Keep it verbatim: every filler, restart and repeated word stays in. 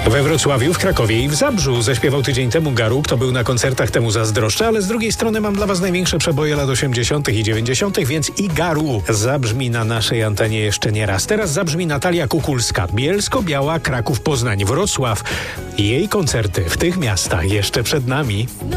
We Wrocławiu, w Krakowie i w Zabrzu zaśpiewał tydzień temu Garu. Kto był na koncertach, temu zazdroszczę, ale z drugiej strony mam dla was największe przeboje lat osiemdziesiątych i dziewięćdziesiątych, więc i Garu zabrzmi na naszej antenie jeszcze nie raz. Teraz zabrzmi Natalia Kukulska. Bielsko-Biała, Kraków, Poznań, Wrocław. Jej koncerty w tych miastach jeszcze przed nami.